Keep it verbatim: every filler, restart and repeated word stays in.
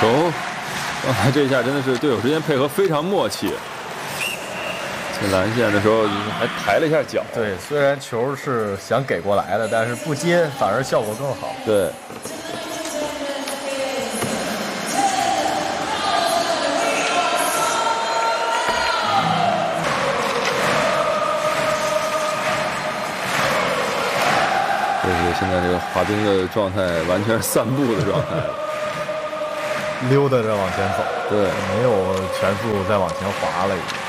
哦，刚才这一下真的是队友之间配合非常默契。进蓝线的时候还抬了一下脚。 对，虽然球是想给过来的，但是不接反而效果更好。 对。就是现在这个滑冰的状态，完全是散步的状态， 溜达着往前走， 对， 没有全速再往前滑了已经。